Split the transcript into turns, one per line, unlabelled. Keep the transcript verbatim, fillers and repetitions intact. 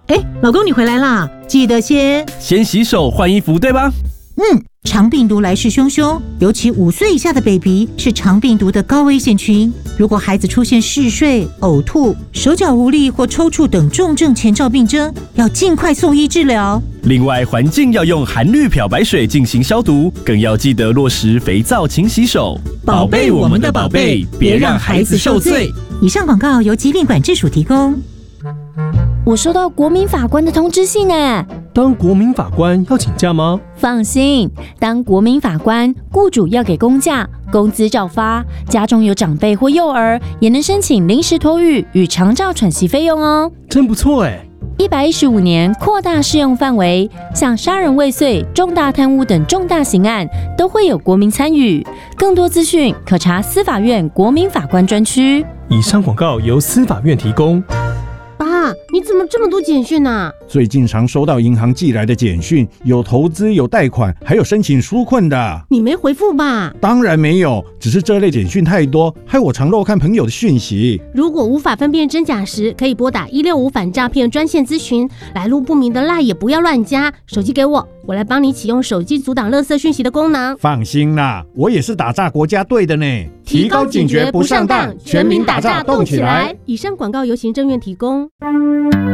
哎，老公你回来啦，记得先
先洗手换衣服，对吧？
嗯，肠病毒来势汹汹，尤其五岁以下的 baby 是肠病毒的高危险群。如果孩子出现嗜睡、呕吐、手脚无力或抽搐等重症前兆病征，要尽快送医治疗。
另外，环境要用含氯漂白水进行消毒，更要记得落实肥皂勤洗手，
宝贝我们的宝贝，别让孩子受罪。以上广告由疾病管制署提供。
我收到国民法官的通知信呢。
当国民法官要请假吗？
放心，当国民法官，雇主要给公假，工资照发，家中有长辈或幼儿，也能申请临时托育与长照喘息费用哦。
真不错哎！
一百一十五年扩大适用范围，像杀人未遂、重大贪污等重大刑案都会有国民参与。更多资讯可查司法院国民法官专区。
以上广告由司法院提供。
爸，你怎么这么多简讯啊？
最近常收到银行寄来的简讯，有投资，有贷款，还有申请纾困的。
你没回复吧？
当然没有，只是这类简讯太多，害我常漏看朋友的讯息。
如果无法分辨真假时，可以拨打一六五反诈骗专线咨询。来路不明的赖也不要乱加。手机给我，我来帮你启用手机阻挡垃圾讯息的功能。
放心啦，我也是打诈国家队的呢。
提高警觉不上当，全民打诈动起来。以上广告由行政院提供。